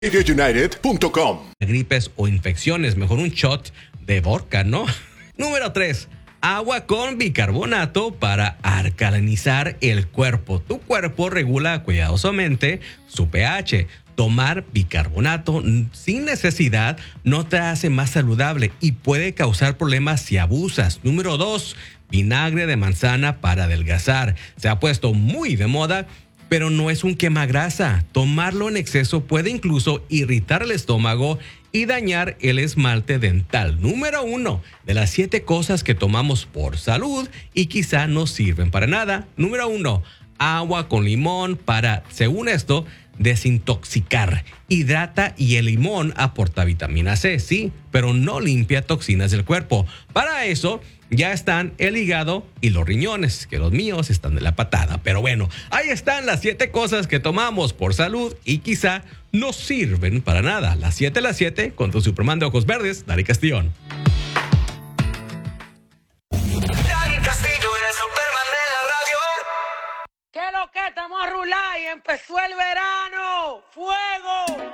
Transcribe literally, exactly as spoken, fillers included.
radio united punto com. Gripes o infecciones, mejor un shot de vodka, ¿no? Número tres. Agua con bicarbonato para alcalinizar el cuerpo. Tu cuerpo regula cuidadosamente su pH. Tomar bicarbonato sin necesidad no te hace más saludable y puede causar problemas si abusas. Número dos. Vinagre de manzana para adelgazar. Se ha puesto muy de moda, pero no es un quemagrasa. Tomarlo en exceso puede incluso irritar el estómago y dañar el esmalte dental. Número uno, de las siete cosas que tomamos por salud y quizá no sirven para nada. Número uno, agua con limón para, según esto, desintoxicar. Hidrata y el limón aporta vitamina C, sí, pero no limpia toxinas del cuerpo. Para eso ya están el hígado y los riñones, que los míos están de la patada. Pero bueno, ahí están las siete cosas que tomamos por salud y quizá no sirven para nada. Las siete, las siete, con tu Superman de ojos verdes, Dari Castillón. Dari Castillo, el Superman de la radio. ¿Qué lo que estamos a rular y empezó el verano? ¡Fuego!